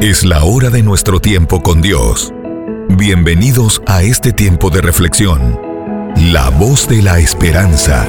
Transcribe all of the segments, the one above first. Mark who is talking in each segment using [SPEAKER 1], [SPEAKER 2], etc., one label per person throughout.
[SPEAKER 1] Es la hora de nuestro tiempo con Dios. Bienvenidos a este tiempo de reflexión. La voz de la esperanza.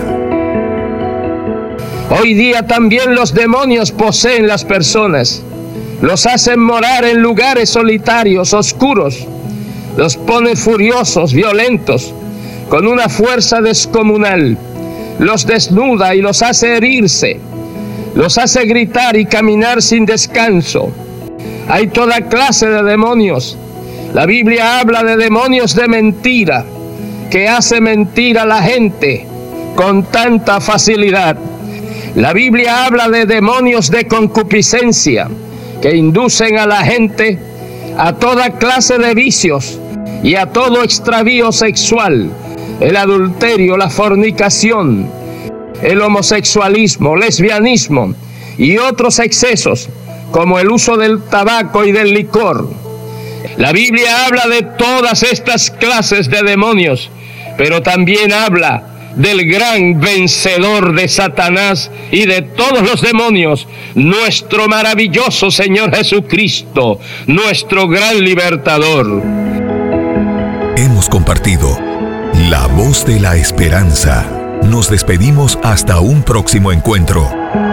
[SPEAKER 2] Hoy día también los demonios poseen las personas. Los hacen morar en lugares solitarios, oscuros. Los pone furiosos, violentos, con una fuerza descomunal. Los desnuda y los hace herirse. Los hace gritar y caminar sin descanso. Hay toda clase de demonios. La Biblia habla de demonios de mentira, que hace mentir a la gente con tanta facilidad. La Biblia habla de demonios de concupiscencia, que inducen a la gente a toda clase de vicios y a todo extravío sexual, el adulterio, la fornicación, el homosexualismo, lesbianismo y otros excesos, como el uso del tabaco y del licor. La Biblia habla de todas estas clases de demonios, pero también habla del gran vencedor de Satanás y de todos los demonios, nuestro maravilloso Señor Jesucristo, nuestro gran libertador.
[SPEAKER 1] Hemos compartido la voz de la esperanza. Nos despedimos hasta un próximo encuentro.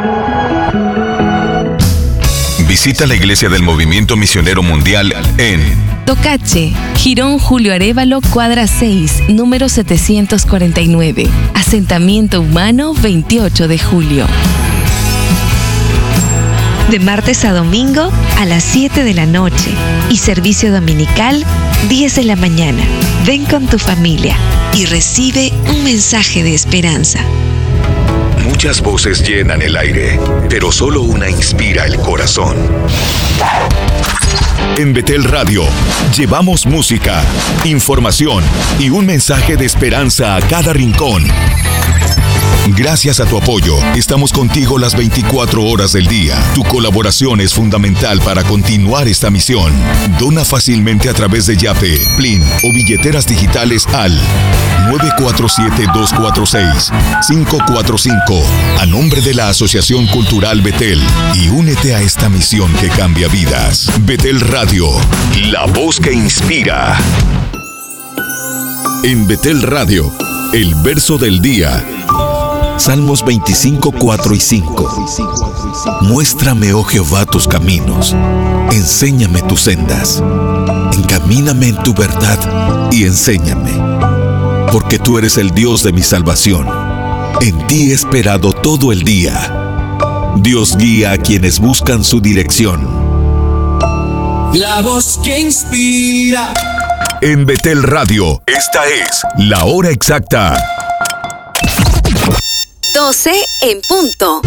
[SPEAKER 1] Visita la Iglesia del Movimiento Misionero Mundial en
[SPEAKER 3] Tocache, Jirón Julio Arévalo, cuadra 6, número 749. Asentamiento humano, 28 de julio. De martes a domingo a las 7 de la noche y servicio dominical 10 de la mañana. Ven con tu familia y recibe un mensaje de esperanza.
[SPEAKER 1] Muchas voces llenan el aire, pero solo una inspira el corazón. En Betel Radio, llevamos música, información y un mensaje de esperanza a cada rincón. Gracias a tu apoyo, estamos contigo las 24 horas del día. Tu colaboración es fundamental para continuar esta misión. Dona fácilmente a través de Yape, Plin o billeteras digitales al 947-246-545 a nombre de la Asociación Cultural Betel y únete a esta misión que cambia vidas. Betel Radio, la voz que inspira. En Betel Radio, el verso del día. Salmos 25, 4 y 5. Muéstrame, oh Jehová, tus caminos. Enséñame tus sendas. Encamíname en tu verdad y enséñame. Porque tú eres el Dios de mi salvación. En ti he esperado todo el día. Dios guía a quienes buscan su dirección.
[SPEAKER 4] La voz que inspira.
[SPEAKER 1] En Betel Radio, esta es la hora exacta.
[SPEAKER 3] 12 en punto.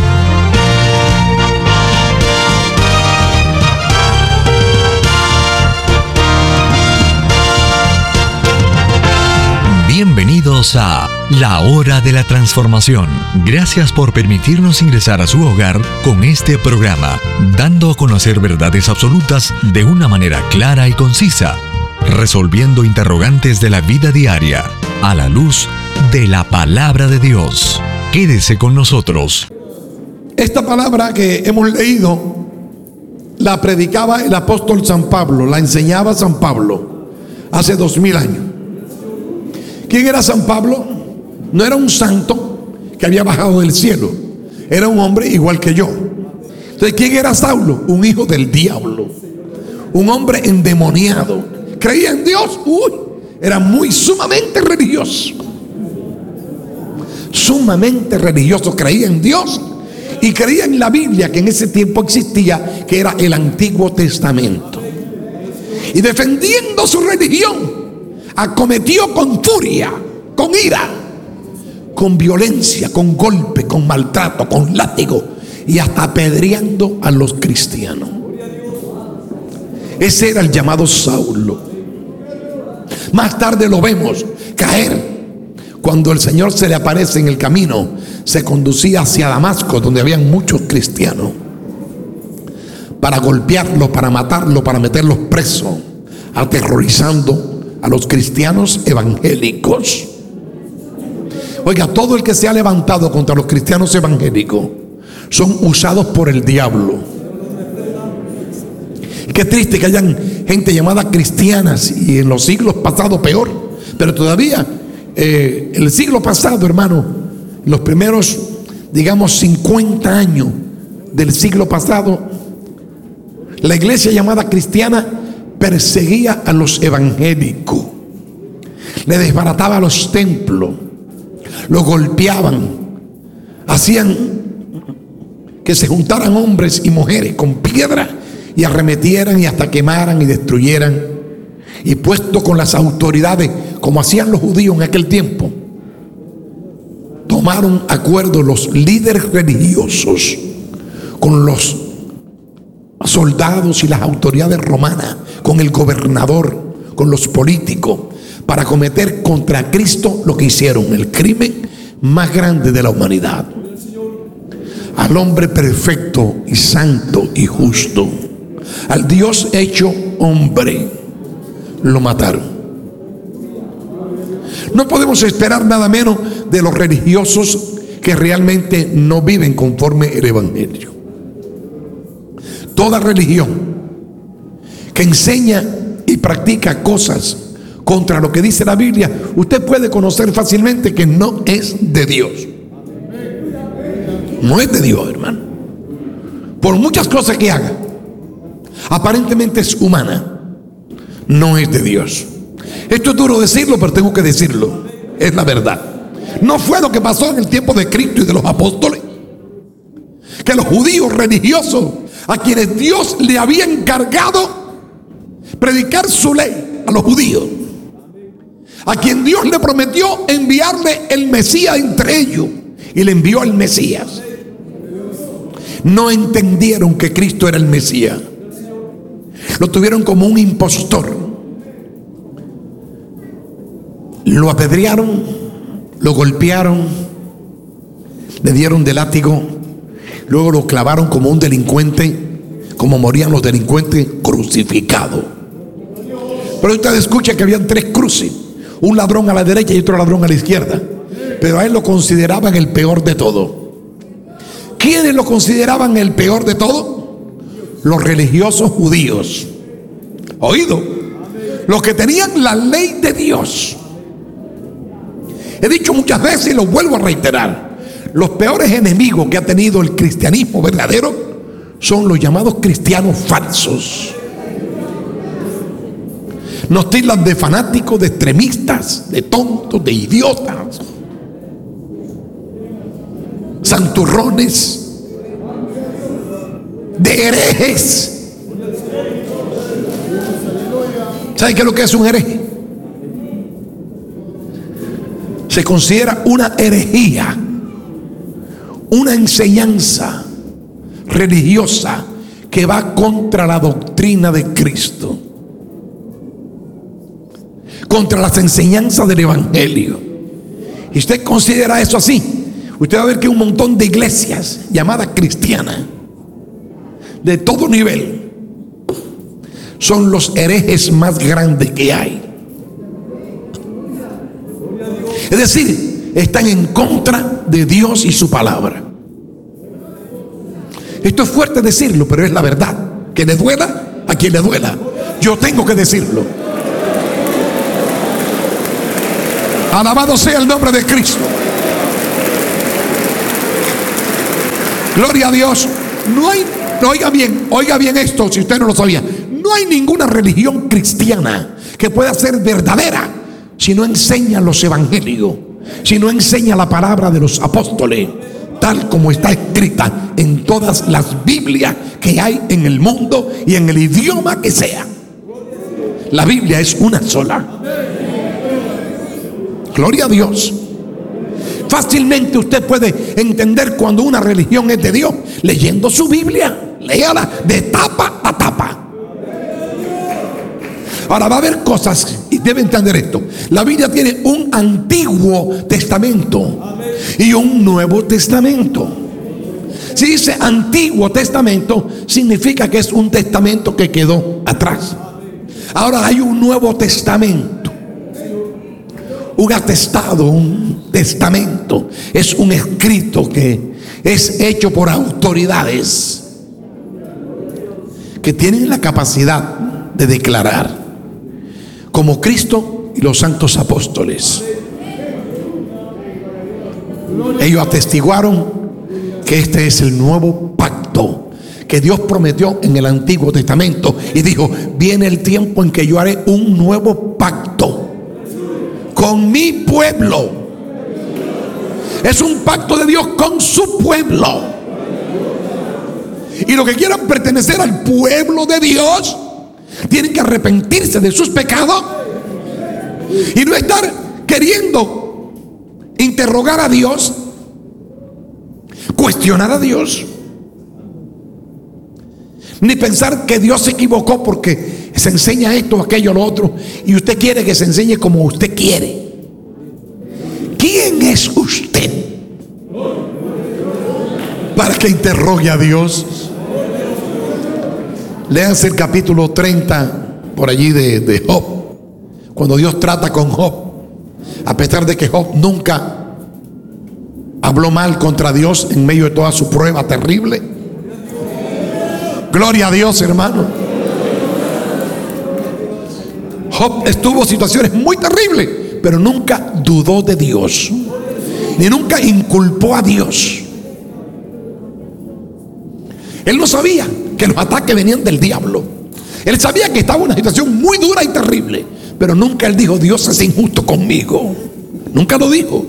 [SPEAKER 5] Bienvenidos a La Hora de la Transformación. Gracias por permitirnos ingresar a su hogar con este programa, dando a conocer verdades absolutas de una manera clara y concisa, resolviendo interrogantes de la vida diaria a la luz de la palabra de Dios. Quédese con nosotros.
[SPEAKER 6] Esta palabra que hemos leído la predicaba el apóstol San Pablo, la enseñaba San Pablo hace 2000 años. ¿Quién era San Pablo? No era un santo que había bajado del cielo, era un hombre igual que yo. Entonces, ¿quién era Saulo? Un hijo del diablo, un hombre endemoniado. Creía en Dios, era sumamente religioso. Sumamente religioso, creía en Dios y creía en la Biblia que en ese tiempo existía, que era el Antiguo Testamento. Y defendiendo su religión, acometió con furia, con ira, con violencia, con golpe, con maltrato, con látigo y hasta apedreando a los cristianos. Ese era el llamado Saulo. Más tarde lo vemos caer. Cuando el Señor se le aparece en el camino, se conducía hacia Damasco, donde habían muchos cristianos, para golpearlo, para matarlo, para meterlos presos, aterrorizando a los cristianos evangélicos. Oiga, todo el que se ha levantado contra los cristianos evangélicos son usados por el diablo. qué triste que hayan gente llamada cristianas y en los siglos pasados peor. Pero todavía el siglo pasado, hermano, los primeros, digamos, 50 años del siglo pasado, la iglesia llamada cristiana perseguía a los evangélicos, le desbarataba los templos, los golpeaban, hacían que se juntaran hombres y mujeres con piedra y arremetieran y hasta quemaran y destruyeran. Y puesto con las autoridades, como hacían los judíos en aquel tiempo, tomaron acuerdo los líderes religiosos con los soldados y las autoridades romanas, con el gobernador, con los políticos, para cometer contra Cristo lo que hicieron, el crimen más grande de la humanidad. Al hombre perfecto y santo y justo, al Dios hecho hombre, lo mataron. No podemos esperar nada menos de los religiosos que realmente no viven conforme el evangelio. Toda religión que enseña y practica cosas contra lo que dice la Biblia, usted puede conocer fácilmente que no es de Dios. No es de Dios, hermano. Por muchas cosas que haga, aparentemente es humana, no es de Dios. Esto es duro decirlo, pero tengo que decirlo. Es la verdad. No fue lo que pasó en el tiempo de Cristo y de los apóstoles, que los judíos religiosos, a quienes Dios le había encargado predicar su ley a los judíos, a quien Dios le prometió enviarle el Mesías entre ellos, y le envió al Mesías, no entendieron que Cristo era el Mesías. Lo tuvieron como un impostor. Lo apedrearon, lo golpearon, le dieron de látigo, luego lo clavaron como un delincuente, como morían los delincuentes, crucificado. Pero usted escucha que habían 3 cruces, un ladrón a la derecha y otro ladrón a la izquierda, pero a él lo consideraban el peor de todo. ¿Quiénes lo consideraban el peor de todo? Los religiosos judíos. ¿Oído? Los que tenían la ley de Dios. He dicho muchas veces y lo vuelvo a reiterar: los peores enemigos que ha tenido el cristianismo verdadero son los llamados cristianos falsos. Nos tildan de fanáticos, de extremistas, de tontos, de idiotas, santurrones, de herejes. ¿Saben qué es lo que es un hereje? Se considera una herejía, una enseñanza religiosa que va contra la doctrina de Cristo, contra las enseñanzas del evangelio. Y usted considera eso así, usted va a ver que un montón de iglesias llamadas cristianas de todo nivel son los herejes más grandes que hay. Es decir, están en contra de Dios y su palabra. Esto es fuerte decirlo, pero es la verdad. Que le duela a quien le duela, yo tengo que decirlo. Alabado sea el nombre de Cristo. Gloria a Dios. No hay, oiga bien esto, si usted no lo sabía. No hay ninguna religión cristiana que pueda ser verdadera si no enseña los evangelios, si no enseña la palabra de los apóstoles, tal como está escrita en todas las Biblias que hay en el mundo y en el idioma que sea. La Biblia es una sola. Gloria a Dios. Fácilmente usted puede entender cuando una religión es de Dios leyendo su Biblia. Léala de tapa a tapa. Ahora va a haber cosas, y debe entender esto: la Biblia tiene un Antiguo Testamento y un Nuevo Testamento. Si dice Antiguo Testamento, significa que es un testamento que quedó atrás. Ahora hay un Nuevo Testamento, un atestado, un testamento. Es un escrito que es hecho por autoridades que tienen la capacidad de declarar, como Cristo y los santos apóstoles. Ellos atestiguaron que este es el nuevo pacto que Dios prometió en el Antiguo Testamento, y dijo: viene el tiempo en que yo haré un nuevo pacto con mi pueblo. Es un pacto de Dios con su pueblo. Y los que quieran pertenecer al pueblo de Dios tienen que arrepentirse de sus pecados y no estar queriendo interrogar a Dios, cuestionar a Dios, ni pensar que Dios se equivocó porque se enseña esto, aquello, lo otro, y usted quiere que se enseñe como usted quiere. ¿Quién es usted para que interrogue a Dios? Léanse el capítulo 30 por allí de Job, cuando Dios trata con Job, a pesar de que Job nunca habló mal contra Dios en medio de toda su prueba terrible. Gloria a Dios, hermano. Job estuvo en situaciones muy terribles, pero nunca dudó de Dios, ni nunca inculpó a Dios. Él no sabía que los ataques venían del diablo. Él sabía que estaba en una situación muy dura y terrible, pero nunca él dijo: Dios es injusto conmigo. Nunca lo dijo.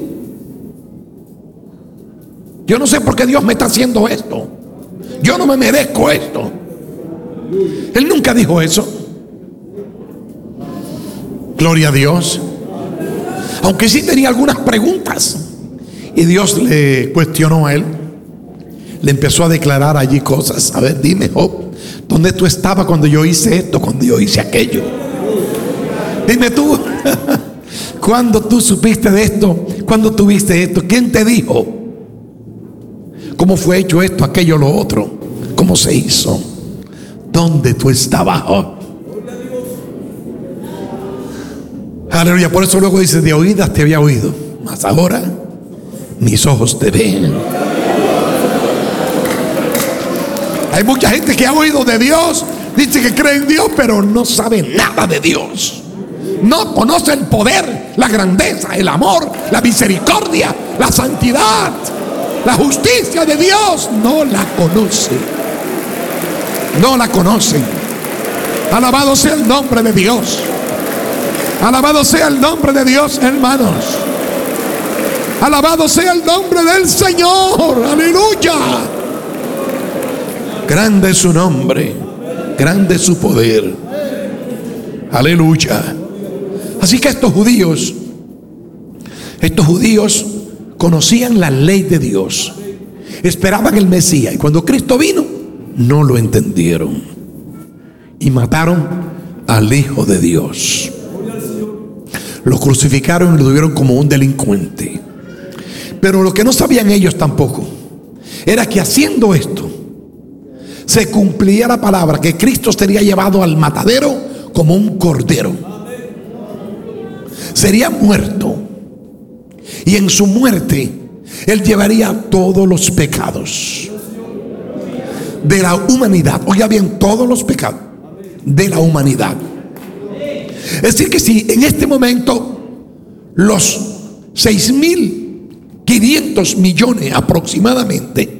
[SPEAKER 6] Yo no sé por qué Dios me está haciendo esto. Yo no me merezco esto. Él nunca dijo eso. Gloria a Dios. Aunque sí tenía algunas preguntas, y Dios le cuestionó a él. Le empezó a declarar allí cosas. A ver, dime, Job, ¿dónde tú estabas cuando yo hice esto, cuando yo hice aquello? Dime tú, ¿cuándo tú supiste de esto? ¿Cuándo tuviste esto? ¿Quién te dijo? ¿Cómo fue hecho esto, aquello, lo otro? ¿Cómo se hizo? ¿Dónde tú estabas, Job? Aleluya. Por eso luego dice: de oídas te había oído, mas ahora mis ojos te ven. Hay mucha gente que ha oído de Dios, dice que cree en Dios, pero no sabe nada de Dios. No conoce el poder, la grandeza, el amor, la misericordia, la santidad, la justicia de Dios. No la conoce. No la conocen. Alabado sea el nombre de Dios. Alabado sea el nombre de Dios, hermanos. Alabado sea el nombre del Señor. Aleluya. Grande es su nombre, grande es su poder. Aleluya. Así que estos judíos conocían la ley de Dios, esperaban el Mesías, y cuando Cristo vino no lo entendieron y mataron al Hijo de Dios. Lo crucificaron y lo tuvieron como un delincuente. Pero lo que no sabían ellos tampoco era que haciendo esto se cumplía la palabra, que Cristo sería llevado al matadero como un cordero. Sería muerto, y en su muerte Él llevaría todos los pecados de la humanidad. Oiga bien, todos los pecados de la humanidad. Es decir, que si en este momento los 6.500 millones aproximadamente